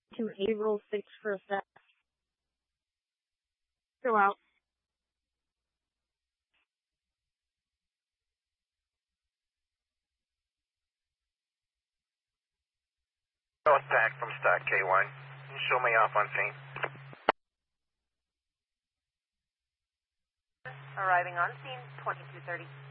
to April 6 for a sec. Go out. North Pack from Stock K1. Can you show me off on scene? Arriving on scene, 2230.